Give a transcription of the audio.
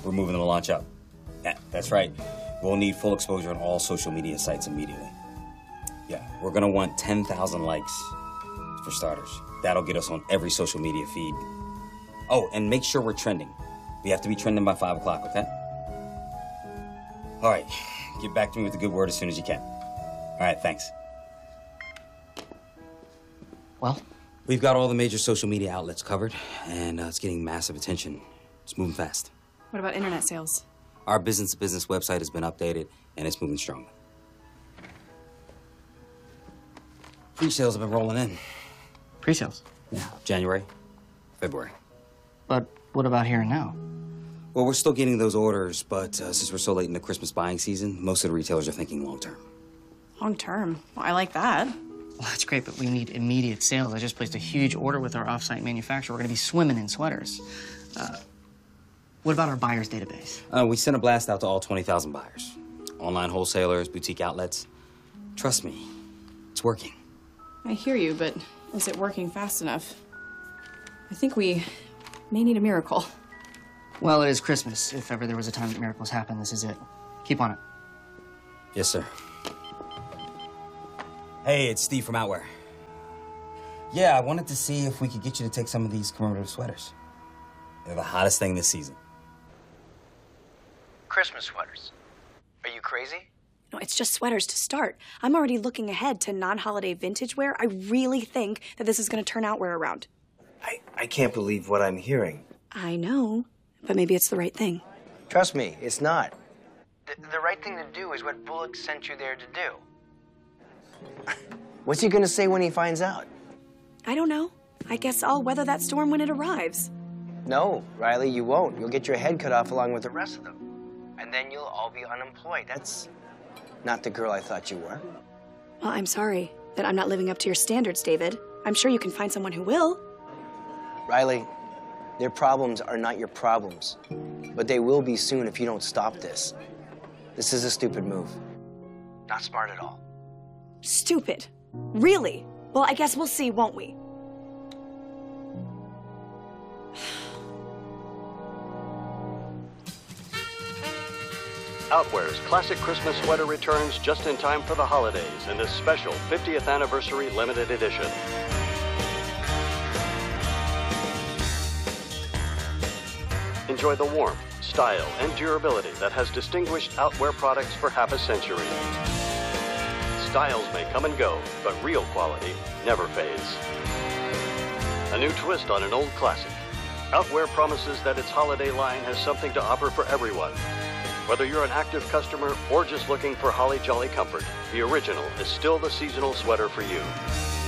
We're moving the launch up. Yeah, that's right. We'll need full exposure on all social media sites immediately. Yeah, we're gonna want 10,000 likes for starters. That'll get us on every social media feed. Oh, and make sure we're trending. We have to be trending by 5 o'clock, okay? All right, get back to me with a good word as soon as you can. All right, thanks. Well? We've got all the major social media outlets covered, and it's getting massive attention. It's moving fast. What about internet sales? Our business-to-business website has been updated, and it's moving strongly. Pre-sales have been rolling in. Pre-sales? Yeah, January, February. But what about here and now? Well, we're still getting those orders, but since we're so late in the Christmas buying season, most of the retailers are thinking long-term. Long-term? Well, I like that. Well, that's great, but we need immediate sales. I just placed a huge order with our off-site manufacturer. We're going to be swimming in sweaters. What about our buyers database? We sent a blast out to all 20,000 buyers. Online wholesalers, boutique outlets. Trust me, it's working. I hear you, but is it working fast enough? I think we may need a miracle. Well, it is Christmas. If ever there was a time that miracles happen, this is it. Keep on it. Yes, sir. Hey, it's Steve from Outwear. Yeah, I wanted to see if we could get you to take some of these commemorative sweaters. They're the hottest thing this season. Christmas sweaters. Are you crazy? No, it's just sweaters to start. I'm already looking ahead to non-holiday vintage wear. I really think that this is going to turn Outwear around. I can't believe what I'm hearing. I know, but maybe it's the right thing. Trust me, it's not. The right thing to do is what Bullock sent you there to do. What's he gonna say when he finds out? I don't know. I guess I'll weather that storm when it arrives. No, Riley, you won't. You'll get your head cut off along with the rest of them. And then you'll all be unemployed. That's not the girl I thought you were. Well, I'm sorry that I'm not living up to your standards, David. I'm sure you can find someone who will. Riley, their problems are not your problems. But they will be soon if you don't stop this. This is a stupid move. Not smart at all. Stupid. Really? Well, I guess we'll see, won't we? Outwear's classic Christmas sweater returns just in time for the holidays in this special 50th anniversary limited edition. Enjoy the warmth, style, and durability that has distinguished Outwear products for half a century. Styles may come and go, but real quality never fades. A new twist on an old classic. Outwear promises that its holiday line has something to offer for everyone. Whether you're an active customer or just looking for holly jolly comfort, the original is still the seasonal sweater for you.